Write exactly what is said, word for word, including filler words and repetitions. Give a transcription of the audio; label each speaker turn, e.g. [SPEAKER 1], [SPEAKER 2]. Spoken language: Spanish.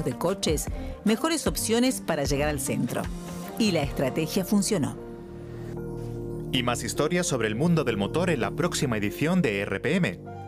[SPEAKER 1] de coches mejores opciones para llegar al centro. Y la estrategia funcionó.
[SPEAKER 2] Y más historias sobre el mundo del motor en la próxima edición de R P M.